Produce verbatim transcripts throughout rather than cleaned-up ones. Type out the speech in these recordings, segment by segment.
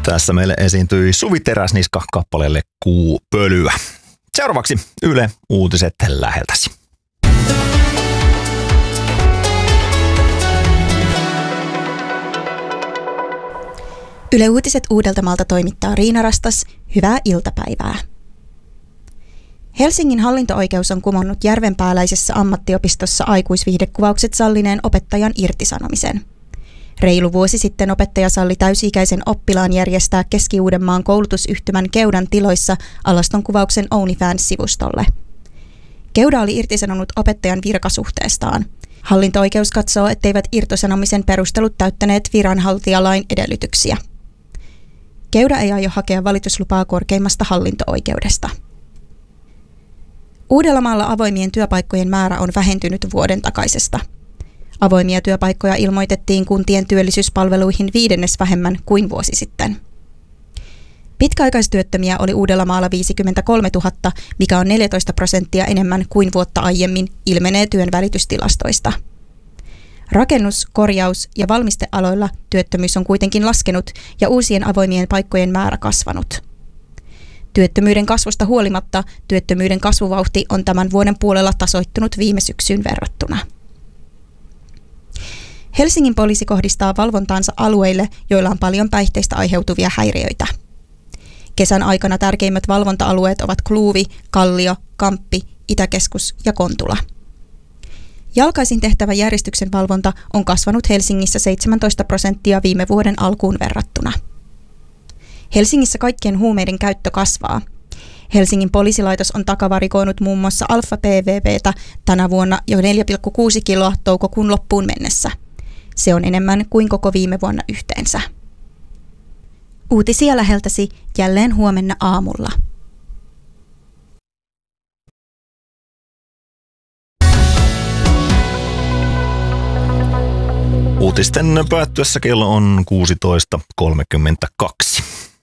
Tässä meille esiintyi Suvi Teräsniska kappaleelle Kuupölyä. Seuraavaksi Yle Uutiset läheltäsi. Yle Uutiset Uudeltamaalta toimittaa Riina Rastas. Hyvää iltapäivää. Helsingin hallinto-oikeus on kumonnut järvenpääläisessä ammattiopistossa aikuisviihdekuvaukset sallineen opettajan irtisanomisen. Reilu vuosi sitten opettaja salli täysi-ikäisen oppilaan järjestää Keski-Uudenmaan koulutusyhtymän Keudan tiloissa alastonkuvauksen OnlyFans-sivustolle. Keuda oli irtisanonut opettajan virkasuhteestaan. Hallinto-oikeus katsoo, etteivät irtisanomisen perustelut täyttäneet viranhaltijalain edellytyksiä. Keuda ei aio hakea valituslupaa korkeimmasta hallinto-oikeudesta. Uudellamaalla avoimien työpaikkojen määrä on vähentynyt vuoden takaisesta. Avoimia työpaikkoja ilmoitettiin kuntien työllisyyspalveluihin viidennes vähemmän kuin vuosi sitten. Pitkäaikaistyöttömiä oli Uudellamaalla viisikymmentäkolmetuhatta, mikä on neljätoista prosenttia enemmän kuin vuotta aiemmin, ilmenee työnvälitystilastoista. Rakennus-, korjaus- ja valmistealoilla työttömyys on kuitenkin laskenut ja uusien avoimien paikkojen määrä kasvanut. Työttömyyden kasvusta huolimatta työttömyyden kasvuvauhti on tämän vuoden puolella tasoittunut viime syksyyn verrattuna. Helsingin poliisi kohdistaa valvontaansa alueille, joilla on paljon päihteistä aiheutuvia häiriöitä. Kesän aikana tärkeimmät valvonta-alueet ovat Kluuvi, Kallio, Kamppi, Itäkeskus ja Kontula. Jalkaisin tehtävä järjestyksen valvonta on kasvanut Helsingissä seitsemäntoista prosenttia viime vuoden alkuun verrattuna. Helsingissä kaikkien huumeiden käyttö kasvaa. Helsingin poliisilaitos on takavarikoinut muun muassa alfa-P V V:tä tänä vuonna jo neljä pilkku kuusi kiloa toukokuun loppuun mennessä. Se on enemmän kuin koko viime vuonna yhteensä. Uutisia läheltäsi jälleen huomenna aamulla. Uutisten päättyessä kello on kuusitoista kolmekymmentäkaksi.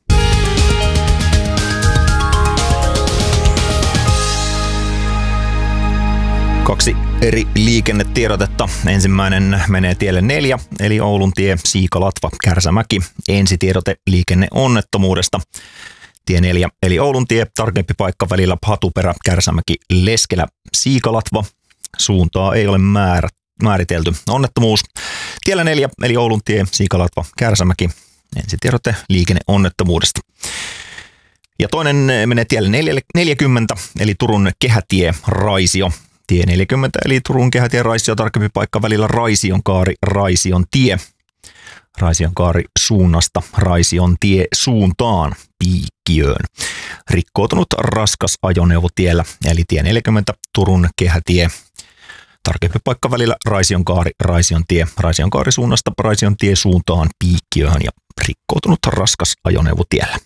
Kaksi eri liikennetiedotetta. Ensimmäinen menee tielle neljä, eli Oulun tie, Siikalatva, Kärsämäki. Ensitiedote liikenneonnettomuudesta. Tie neljä, eli Oulun tie, tarkempi paikka välillä Hatuperä, Kärsämäki, Leskelä, Siikalatva. Suuntaa ei ole määrä, määritelty. Onnettomuus. Tiellä neljä, eli Oulun tie, Siikalatva, Kärsämäki. Ensitiedote liikenneonnettomuudesta. Ja toinen menee tielle neljäkymmentä, eli Turun kehätie, Raisio. Tie neljäkymmentä, eli Turun kehätie, Raisio, tarkempi paikka välillä Raision kaari, Raision tie. Raision kaari suunnasta Raision tie suuntaan Piikkiöön. Rikkoutunut raskas ajoneuvo tiellä, eli tie neljäkymmentä, Turun kehätie. Tarkempi paikka välillä Raision kaari, Raision tie. Raision kaari suunnasta Raision tie suuntaan Piikkiöön ja rikkoutunut raskas ajoneuvo tiellä.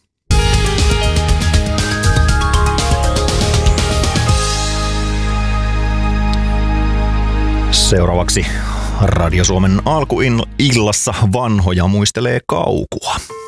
Seuraavaksi Radio Suomen alkuillassa vanhoja muistelee Kaukua.